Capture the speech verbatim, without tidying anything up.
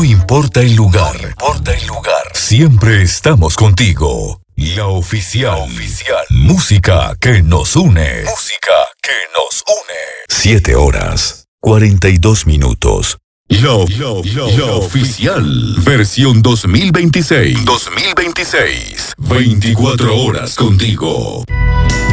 No importa el lugar. No importa el lugar. Siempre estamos contigo. La oficial. La oficial. Música que nos une. Música que nos une. Siete horas, cuarenta y dos minutos. La, la, la, la oficial. Versión dos mil veintiséis. dos mil veintiséis. veinticuatro horas contigo.